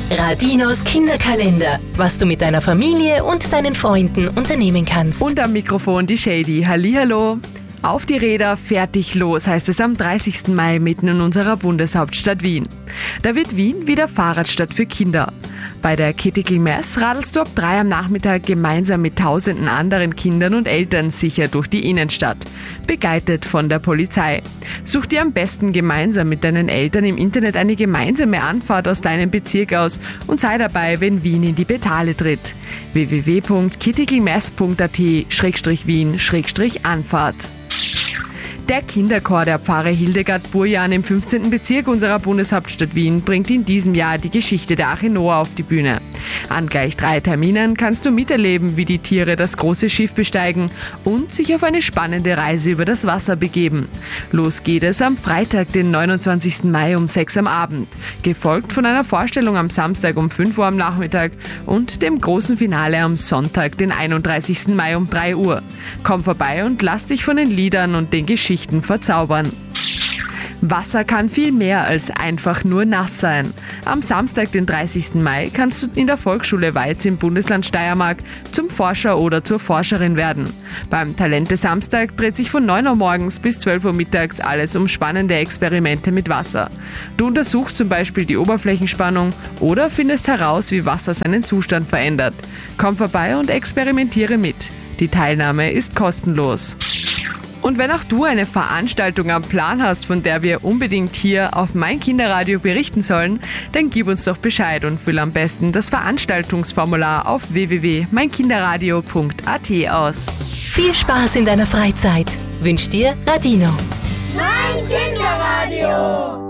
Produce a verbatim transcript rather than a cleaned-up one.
Radinos Kinderkalender, was du mit deiner Familie und deinen Freunden unternehmen kannst. Und am Mikrofon die Shady. Hallihallo. Auf die Räder, fertig, los, heißt es am dreißigsten Mai mitten in unserer Bundeshauptstadt Wien. Da wird Wien wieder Fahrradstadt für Kinder. Bei der Critical Mass radelst du ab drei am Nachmittag gemeinsam mit tausenden anderen Kindern und Eltern sicher durch die Innenstadt, begleitet von der Polizei. Such dir am besten gemeinsam mit deinen Eltern im Internet eine gemeinsame Anfahrt aus deinem Bezirk aus und sei dabei, wenn Wien in die Pedale tritt. w w w punkt criticalmass punkt a t slash wien slash anfahrt. Der Kinderchor der Pfarre Hildegard Burjan im fünfzehnten Bezirk unserer Bundeshauptstadt Wien bringt in diesem Jahr die Geschichte der Arche Noah auf die Bühne. An gleich drei Terminen kannst du miterleben, wie die Tiere das große Schiff besteigen und sich auf eine spannende Reise über das Wasser begeben. Los geht es am Freitag, den neunundzwanzigsten Mai um sechs am Abend, gefolgt von einer Vorstellung am Samstag um fünf Uhr am Nachmittag und dem großen Finale am Sonntag, den einunddreißigsten Mai um drei Uhr. Komm vorbei und lass dich von den Liedern und den Geschichten verzaubern. Wasser kann viel mehr als einfach nur nass sein. Am Samstag, den dreißigsten Mai, kannst du in der Volksschule Weiz im Bundesland Steiermark zum Forscher oder zur Forscherin werden. Beim Talente Samstag dreht sich von neun Uhr morgens bis zwölf Uhr mittags alles um spannende Experimente mit Wasser. Du untersuchst zum Beispiel die Oberflächenspannung oder findest heraus, wie Wasser seinen Zustand verändert. Komm vorbei und experimentiere mit. Die Teilnahme ist kostenlos. Und wenn auch du eine Veranstaltung am Plan hast, von der wir unbedingt hier auf Mein Kinderradio berichten sollen, dann gib uns doch Bescheid und füll am besten das Veranstaltungsformular auf w w w punkt mein kinderradio punkt a t aus. Viel Spaß in deiner Freizeit wünscht dir Radino. Mein Kinderradio.